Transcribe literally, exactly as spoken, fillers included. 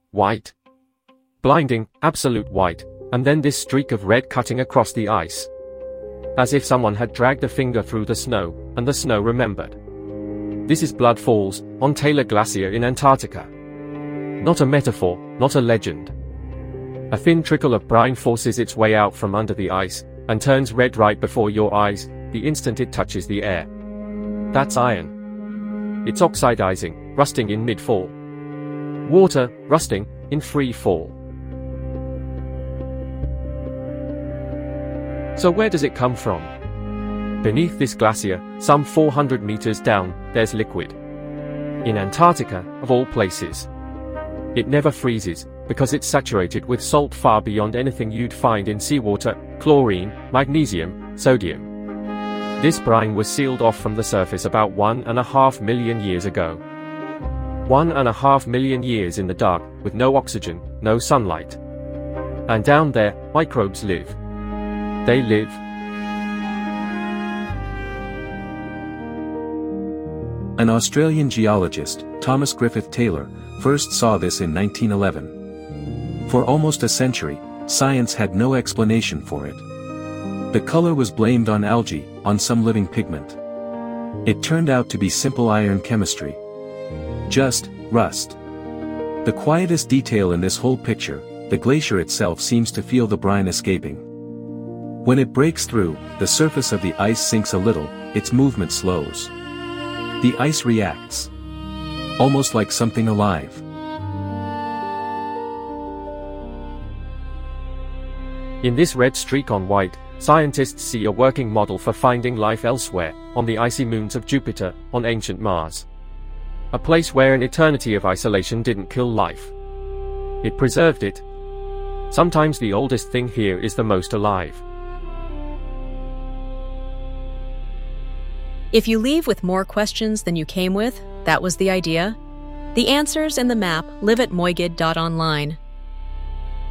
white. Blinding, absolute white, and then this streak of red cutting across the ice. As if someone had dragged a finger through the snow, and the snow remembered. This is Blood Falls, on Taylor Glacier in Antarctica. Not a metaphor, not a legend. A thin trickle of brine forces its way out from under the ice, and turns red right before your eyes, the instant it touches the air. That's iron. It's oxidizing, rusting in mid-fall. Water, rusting, in free fall. So where does it come from? Beneath this glacier, some four hundred meters down, there's liquid. In Antarctica, of all places. It never freezes, because it's saturated with salt far beyond anything you'd find in seawater, chlorine, magnesium, sodium. This brine was sealed off from the surface about one and a half million years ago. One and a half million years in the dark, with no oxygen, no sunlight. And down there, microbes live. They live. An Australian geologist, Thomas Griffith Taylor, first saw this in nineteen eleven. For almost a century, science had no explanation for it. The color was blamed on algae, on some living pigment. It turned out to be simple iron chemistry. Just rust. The quietest detail in this whole picture, the glacier itself seems to feel the brine escaping. When it breaks through, the surface of the ice sinks a little, its movement slows. The ice reacts. Almost like something alive. In this red streak on white, scientists see a working model for finding life elsewhere, on the icy moons of Jupiter, on ancient Mars. A place where an eternity of isolation didn't kill life. It preserved it. Sometimes the oldest thing here is the most alive. If you leave with more questions than you came with, that was the idea. The answers and the map live at moigid dot online.